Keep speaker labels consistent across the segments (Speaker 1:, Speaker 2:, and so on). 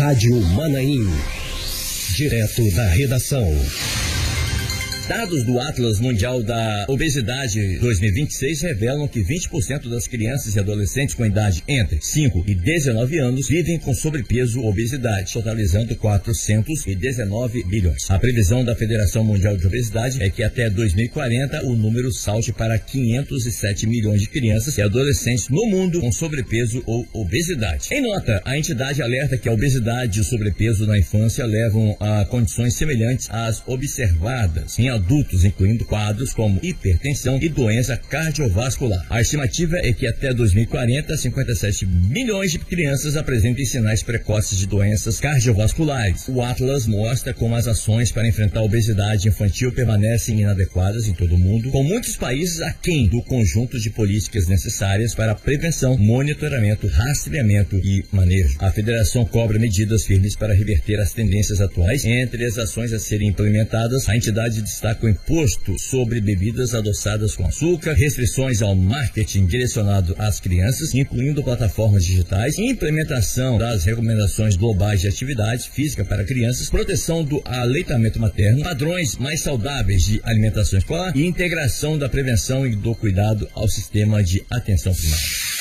Speaker 1: Rádio Manaim. Direto da redação.
Speaker 2: Dados do Atlas Mundial da Obesidade 2026 revelam que 20% das crianças e adolescentes com idade entre 5 e 19 anos vivem com sobrepeso ou obesidade, totalizando 419 milhões. A previsão da Federação Mundial de Obesidade é que até 2040 o número salte para 507 milhões de crianças e adolescentes no mundo com sobrepeso ou obesidade. Em nota, a entidade alerta que a obesidade e o sobrepeso na infância levam a condições semelhantes às observadas em adultos, incluindo quadros como hipertensão e doença cardiovascular. A estimativa é que até 2040, 57 milhões de crianças apresentem sinais precoces de doenças cardiovasculares. O Atlas mostra como as ações para enfrentar a obesidade infantil permanecem inadequadas em todo o mundo, com muitos países aquém do conjunto de políticas necessárias para prevenção, monitoramento, rastreamento e manejo. A federação cobra medidas firmes para reverter as tendências atuais. Entre as ações a serem implementadas, a entidade destaca o imposto sobre bebidas adoçadas com açúcar, restrições ao marketing direcionado às crianças, incluindo plataformas digitais, implementação das recomendações globais de atividade física para crianças, proteção do aleitamento materno, padrões mais saudáveis de alimentação escolar e integração da prevenção e do cuidado ao sistema de atenção primária.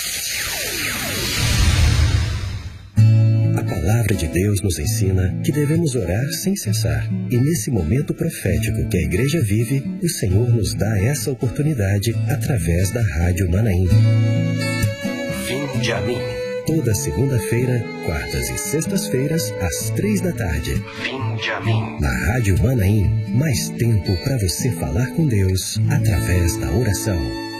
Speaker 1: A palavra de Deus nos ensina que devemos orar sem cessar. E nesse momento profético que a igreja vive, o Senhor nos dá essa oportunidade através da Rádio Manaim. Vinde a mim. Toda segunda-feira, quartas e sextas-feiras, às 3 da tarde. Vinde a mim. Na Rádio Manaim, mais tempo para você falar com Deus através da oração.